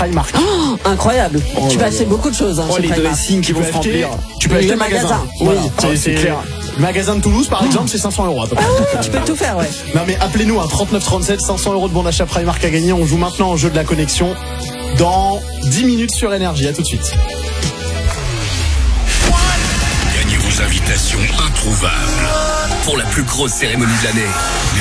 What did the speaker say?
Primark. Oh, incroyable. Tu peux acheter beaucoup de choses. Hein, chez les Primark. dressings qui vont se remplir. Tu peux acheter Le le magasin. magasin, Voilà, c'est clair. Le magasin de Toulouse, par exemple, c'est 500 € à peu près. Tu peux tout faire, ouais. Non mais appelez-nous, 3937, 500 € de bon d'achat Primark à gagner. On joue maintenant au jeu de la connexion dans 10 minutes sur Énergie. À tout de suite. Gagnez vos invitations introuvables pour la plus grosse cérémonie de l'année.